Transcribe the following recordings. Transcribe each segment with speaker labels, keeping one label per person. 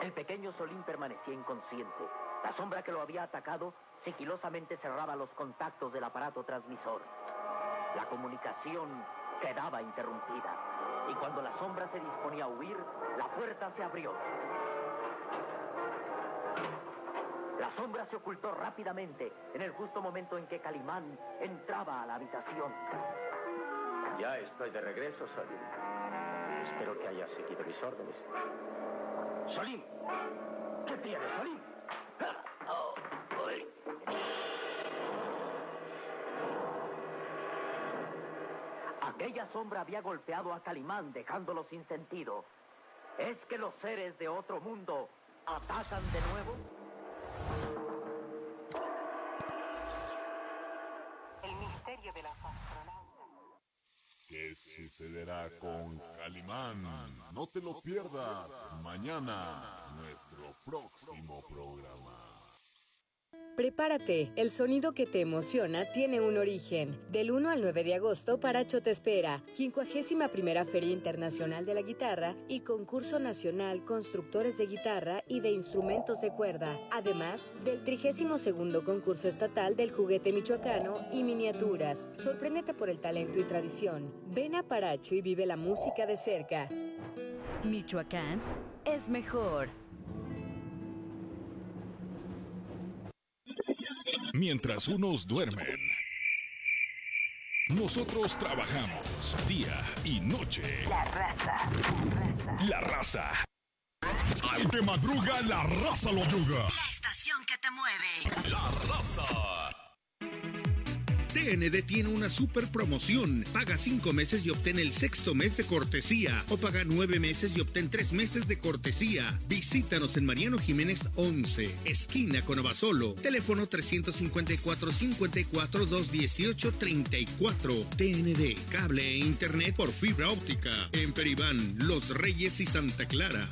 Speaker 1: El pequeño Solín permanecía inconsciente. La sombra que lo había atacado sigilosamente cerraba los contactos del aparato transmisor. La comunicación quedaba interrumpida. Y cuando la sombra se disponía a huir, la puerta se abrió. La sombra se ocultó rápidamente en el justo momento en que Calimán entraba a la habitación.
Speaker 2: Ya estoy de regreso, Solín. Espero que hayas seguido mis órdenes. ¡Solín! ¿Qué tienes, Solín?
Speaker 1: Aquella sombra había golpeado a Calimán, dejándolo sin sentido. ¿Es que los seres de otro mundo atacan de nuevo?
Speaker 3: El misterio de las astronautas.
Speaker 4: ¿Qué sucederá con Calimán? No te lo pierdas mañana, nuestro próximo programa.
Speaker 5: Prepárate, el sonido que te emociona tiene un origen. Del 1 al 9 de agosto, Paracho te espera. 51ª Feria Internacional de la Guitarra y Concurso Nacional Constructores de Guitarra y de Instrumentos de Cuerda. Además del 32º Concurso Estatal del Juguete Michoacano y Miniaturas. Sorpréndete por el talento y tradición. Ven a Paracho y vive la música de cerca.
Speaker 6: Michoacán es mejor.
Speaker 7: Mientras unos duermen, nosotros trabajamos día y noche.
Speaker 6: La raza.
Speaker 7: La raza.
Speaker 4: Al que madruga, la raza lo yuga.
Speaker 6: La estación que te mueve.
Speaker 7: La raza.
Speaker 8: TND tiene una super promoción. Paga 5 meses y obtén el 6º mes de cortesía. O paga 9 meses y obtén 3 meses de cortesía. Visítanos en Mariano Jiménez 11, esquina con Abasolo. Teléfono 354-54-218-34. TND, cable e internet por fibra óptica. En Peribán, Los Reyes y Santa Clara.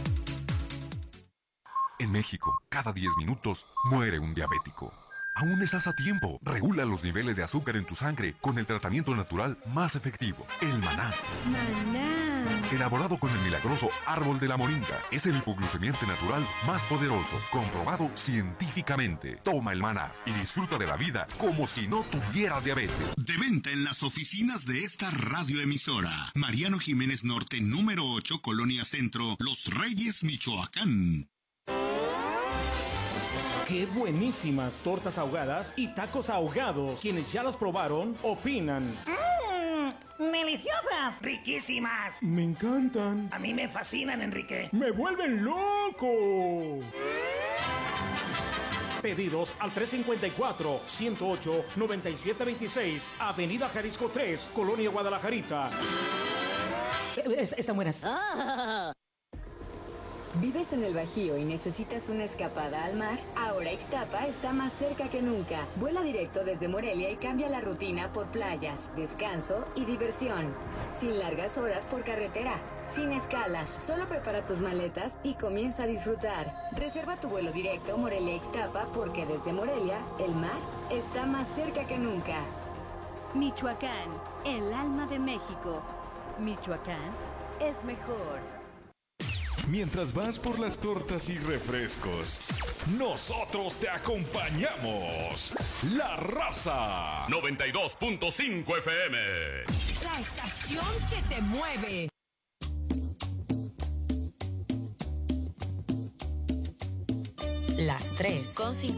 Speaker 9: En México, cada 10 minutos muere un diabético. Aún estás a tiempo. Regula los niveles de azúcar en tu sangre con el tratamiento natural más efectivo, el maná.
Speaker 6: Maná.
Speaker 9: Elaborado con el milagroso árbol de la moringa. Es el hipoglucemiante natural más poderoso, comprobado científicamente. Toma el maná y disfruta de la vida como si no tuvieras diabetes.
Speaker 8: De venta en las oficinas de esta radioemisora. Mariano Jiménez Norte, número 8, Colonia Centro, Los Reyes, Michoacán.
Speaker 10: ¡Qué buenísimas tortas ahogadas y tacos ahogados! Quienes ya las probaron, opinan.
Speaker 11: ¡Deliciosas! ¡Riquísimas!
Speaker 10: Me encantan.
Speaker 11: A mí me fascinan, Enrique.
Speaker 10: ¡Me vuelven loco! Pedidos al 354-108-9726, Avenida Jalisco 3, Colonia Guadalajarita.
Speaker 11: Están buenas.
Speaker 5: ¿Vives en el Bajío y necesitas una escapada al mar? Ahora Ixtapa está más cerca que nunca. Vuela directo desde Morelia y cambia la rutina por playas, descanso y diversión. Sin largas horas por carretera, sin escalas. Solo prepara tus maletas y comienza a disfrutar. Reserva tu vuelo directo Morelia-Ixtapa porque desde Morelia, el mar está más cerca que nunca.
Speaker 6: Michoacán, el alma de México. Michoacán es mejor.
Speaker 7: Mientras vas por las tortas y refrescos, nosotros te acompañamos. La raza. 92.5 FM.
Speaker 12: La estación que te mueve. Las 3:50